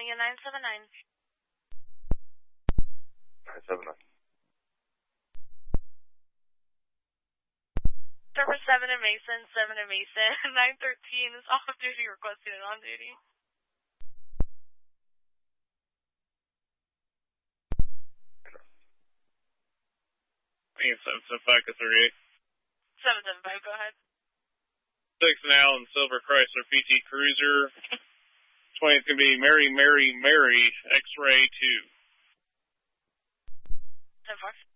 calling in 979. 979. Server 7 in Mason, 7 in Mason, 913 is off duty requesting it on duty. I think it's 775 to 38. 775, go ahead. 6 and Allen Silver Chrysler PT Cruiser. 20 is going to be Mary, Mary, Mary, X-Ray 2. 10-4.